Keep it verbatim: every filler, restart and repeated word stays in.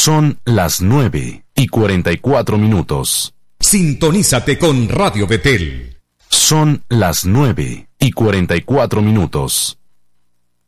Son las nueve y cuarenta y cuatro minutos. Sintonízate con Radio Betel. Son las nueve y cuarenta y cuatro minutos.